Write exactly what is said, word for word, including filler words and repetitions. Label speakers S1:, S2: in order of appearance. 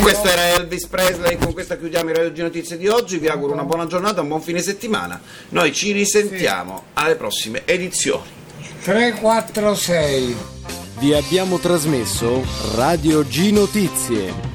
S1: Questo era Elvis Presley, con questa chiudiamo i Radio G Notizie di oggi, vi auguro una buona giornata, un buon fine settimana, noi ci risentiamo sì. alle prossime edizioni.
S2: tre quattro sei
S3: Vi abbiamo trasmesso Radio G Notizie.